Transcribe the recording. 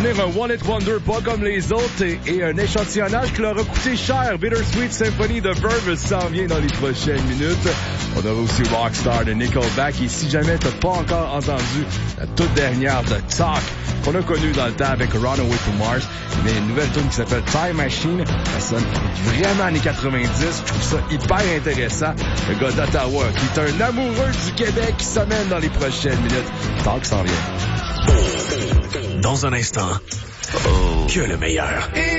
devenir un one-hit wonder pas comme les autres et un échantillonnage qui leur a coûté cher. Bittersweet Symphony de Verve s'en vient dans les prochaines minutes. On aura aussi Rockstar de Nickelback et si jamais t'as pas encore entendu la toute dernière de Talk qu'on a connue dans le temps avec Runaway to Mars, mais une nouvelle tune qui s'appelle Time Machine, ça sonne vraiment années 90, je trouve ça hyper intéressant. Le gars d'Ottawa qui est un amoureux du Québec qui s'amène dans les prochaines minutes. Talk s'en vient. Dans un instant, que le meilleur.